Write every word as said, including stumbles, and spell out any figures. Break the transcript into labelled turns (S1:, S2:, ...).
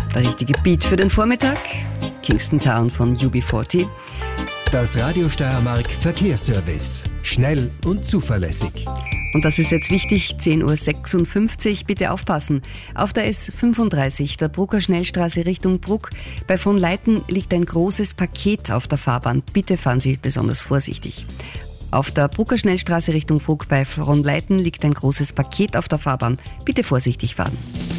S1: Der richtige Beat für den Vormittag. Kingston Town von U B vierzig.
S2: Das Radio Steiermark Verkehrsservice. Schnell und zuverlässig.
S1: Und das ist jetzt wichtig, zehn Uhr sechsundfünfzig, bitte aufpassen. Auf der S fünfunddreißig, der Brucker Schnellstraße Richtung Bruck, bei Fronleiten liegt ein großes Paket auf der Fahrbahn. Bitte fahren Sie besonders vorsichtig. Auf der Brucker Schnellstraße Richtung Bruck bei Fronleiten liegt ein großes Paket auf der Fahrbahn. Bitte vorsichtig fahren.